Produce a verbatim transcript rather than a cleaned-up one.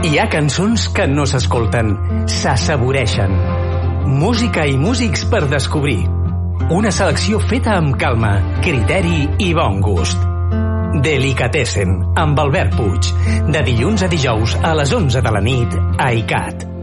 Hi ha cançons que no s'escolten, s'assaboreixen. Música i músics per descobrir. Una selecció feta amb calma, criteri i bon gust. Delicatessen, amb Albert Puig. De dilluns a dijous a les onze de la nit a I C A T.